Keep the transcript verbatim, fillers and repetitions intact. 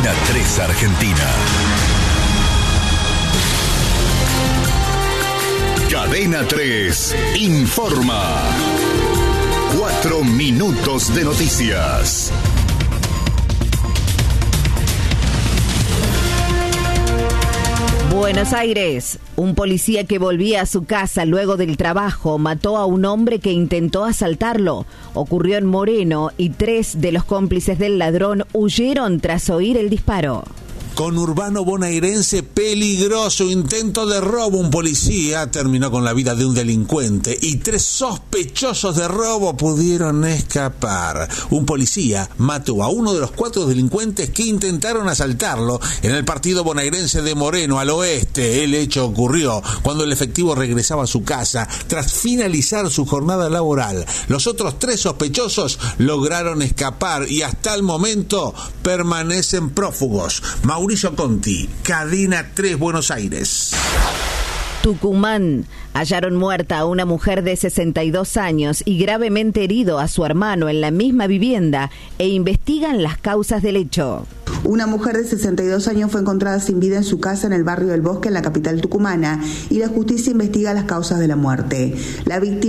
Cadena tres Argentina. Cadena tres informa. Cuatro minutos de noticias. Buenos Aires. Un policía que volvía a su casa luego del trabajo mató a un hombre que intentó asaltarlo. Ocurrió en Moreno y tres de los cómplices del ladrón huyeron tras oír el disparo. Conurbano bonaerense peligroso, intento de robo. Un policía terminó con la vida de un delincuente y tres sospechosos de robo pudieron escapar. Un policía mató a uno de los cuatro delincuentes que intentaron asaltarlo en el partido bonaerense de Moreno, al oeste. El hecho ocurrió cuando el efectivo regresaba a su casa tras finalizar su jornada laboral. Los otros tres sospechosos lograron escapar y hasta el momento permanecen prófugos. Mauricio Conti, Cadena tres Buenos Aires. Tucumán. Hallaron muerta a una mujer de sesenta y dos años y gravemente herido a su hermano en la misma vivienda e investigan las causas del hecho. Una mujer de sesenta y dos años fue encontrada sin vida en su casa en el barrio del Bosque, en la capital tucumana, y la justicia investiga las causas de la muerte. La víctima